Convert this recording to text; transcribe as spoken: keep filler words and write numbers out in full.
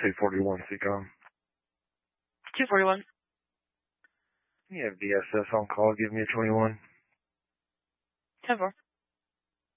two forty-one, C-Com. two forty-one. You have D S S on call. Give me a twenty-one. ten four.